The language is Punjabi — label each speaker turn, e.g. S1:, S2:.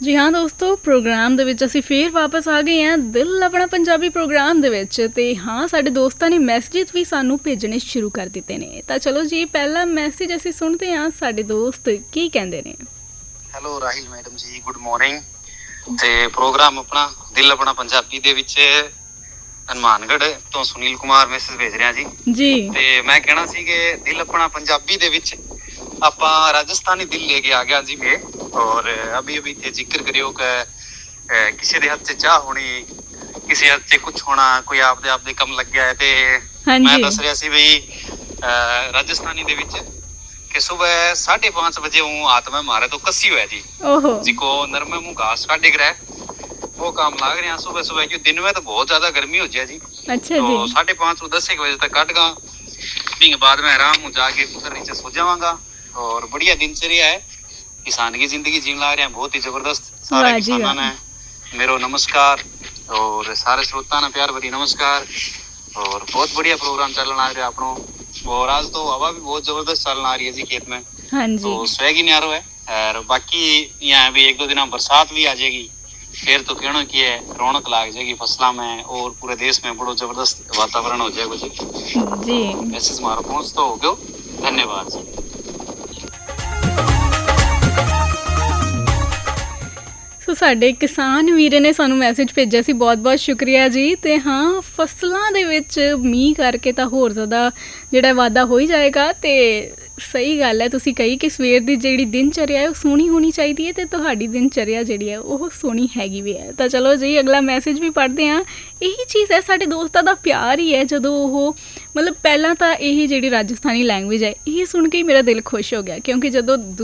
S1: ਜੀ ਹਾਂ ਦੋਸਤੋ, ਪ੍ਰੋਗਰਾਮ ਦੇ ਵਿੱਚ ਅਸੀਂ ਫੇਰ ਵਾਪਸ ਆ ਗਏ ਹਾਂ ਦਿਲ ਆਪਣਾ ਪੰਜਾਬੀ ਪ੍ਰੋਗਰਾਮ ਦੇ ਵਿੱਚ। ਤੇ ਹਾਂ, ਸਾਡੇ ਦੋਸਤਾਂ ਨੇ ਮੈਸੇਜ ਵੀ ਸਾਨੂੰ ਭੇਜਣੇ ਸ਼ੁਰੂ ਕਰ ਦਿੱਤੇ ਨੇ। ਤਾਂ ਚਲੋ ਜੀ, ਪਹਿਲਾ ਮੈਸੇਜ ਅਸੀਂ ਸੁਣਦੇ ਹਾਂ, ਸਾਡੇ ਦੋਸਤ ਕੀ ਕਹਿੰਦੇ ਨੇ।
S2: ਹੈਲੋ ਰਾਹਿਲ ਮੈਡਮ ਜੀ, ਗੁੱਡ ਮਾਰਨਿੰਗ। ਤੇ ਪ੍ਰੋਗਰਾਮ ਆਪਣਾ ਦਿਲ ਆਪਣਾ ਪੰਜਾਬੀ ਦੇ ਵਿੱਚ ਹਨੂੰਮਾਨਗੜ੍ਹ ਤੋਂ ਸੁਨੀਲ ਕੁਮਾਰ ਮੈਸੇਜ ਭੇਜ ਰਿਹਾ ਜੀ। ਤੇ ਮੈਂ ਕਹਿਣਾ ਸੀ ਕਿ ਦਿਲ ਆਪਣਾ ਪੰਜਾਬੀ ਦੇ ਵਿੱਚ ਆਪਾਂ ਰਾਜਸਥਾਨੀ ਦਿਲ ਲੈ ਕੇ ਆ ਗਿਆ ਜੀ ਮੈਂ। ਔਰ ਅਭੀ ਅਭੀ ਤੇ ਜ਼ਿਕਰ ਕਰਿਓ ਕਿ ਕਿਸੇ ਦੇ ਹੱਥ 'ਚ ਚਾਹ ਹੋਣੀ, ਕਿਸੇ ਹੱਥ 'ਚ ਕੁਛ ਹੋਣਾ, ਕੋਈ ਆਪਦੇ ਕੰਮ ਲੱਗਿਆ ਹੈ। ਤੇ ਮੈਂ ਦੱਸ ਰਿਹਾ ਸੀ ਬਈ राजस्थानी ਦੇ ਵਿੱਚ कि सुबह 5:30 बजे हूँ हाथ में मारे तो कसी हुआ जी जिको नरमे मुंह घास काटे गिरा वो काम लाग रहे हैं सुबह सुबह, क्योंकि दिन में तो बहुत ज्यादा गर्मी हो जाए जी। अच्छा तो 5:30 10 बजे तक काट गा, फिर बाद में आराम हो जाके उधर नीचे सो जावांगा। और बढ़िया दिनचर्या है, किसान की जिंदगी जीवन लग रहे हैं बहुत ही जबरदस्त। सारे किसानों ने मेरो नमस्कार और सारे श्रोता ने प्यार भरी नमस्कार। और बहुत बढ़िया प्रोग्राम चलन आ रहा अपनों। और आज तो हवा भी बहुत जबरदस्त चलना आ रही है जी खेत में। हाँ जी। तो स्वैग ही न्यारो है। और बाकी यहाँ भी 1-2 दिन बरसात भी आ जाएगी, फिर तो कहना की है रौनक लाग जाएगी फसलों में और पूरे देश में बड़ो जबरदस्त वातावरण हो जाएगा जी। मैसेज हमारा पहुँच तो हो गयो, धन्यवाद जी।
S1: ਸੋ ਸਾਡੇ ਕਿਸਾਨ ਵੀਰੇ ਨੇ ਸਾਨੂੰ ਮੈਸੇਜ ਭੇਜਿਆ ਸੀ, ਬਹੁਤ ਬਹੁਤ ਸ਼ੁਕਰੀਆ ਜੀ। ਤੇ ਹਾਂ, ਫਸਲਾਂ ਦੇ ਵਿੱਚ ਮੀਂਹ ਕਰਕੇ ਤਾਂ ਹੋਰ ਜ਼ਿਆਦਾ ਜਿਹੜਾ ਵਾਧਾ ਹੋ ਹੀ ਜਾਏਗਾ। ਤੇ ਸਹੀ ਗੱਲ ਹੈ ਤੁਸੀਂ ਕਹੀ ਕਿ ਸਵੇਰ ਦੀ ਜਿਹੜੀ ਦਿਨਚਰਿਆ ਹੈ ਉਹ ਸੋਹਣੀ ਹੋਣੀ ਚਾਹੀਦੀ ਹੈ, ਅਤੇ ਤੁਹਾਡੀ ਦਿਨਚਰਿਆ ਜਿਹੜੀ ਹੈ ਉਹ ਸੋਹਣੀ ਹੈਗੀ ਵੀ ਹੈ। ਤਾਂ ਚਲੋ ਜੀ, ਅਗਲਾ ਮੈਸੇਜ ਵੀ ਪੜ੍ਹਦੇ ਹਾਂ। ਇਹੀ ਚੀਜ਼ ਹੈ ਸਾਡੇ ਦੋਸਤਾਂ ਦਾ ਪਿਆਰ ਹੀ ਹੈ, ਜਦੋਂ ਉਹ ਮਤਲਬ ਪਹਿਲਾਂ ਤਾਂ ਇਹ ਜਿਹੜੀ ਰਾਜਸਥਾਨੀ ਲੈਂਗੁਏਜ ਹੈ ਇਹ ਸੁਣ ਕੇ ਹੀ ਮੇਰਾ ਦਿਲ ਖੁਸ਼ ਹੋ ਗਿਆ, ਕਿਉਂਕਿ ਜਦੋਂ